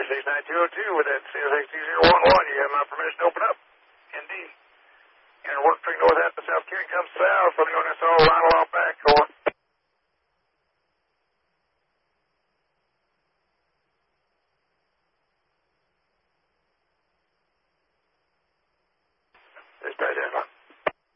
69202 with that CSX2011. You have my permission to open up? Indeed. And work between north half of South King comes south. Let me know that's all line along back. Over. Dispatch,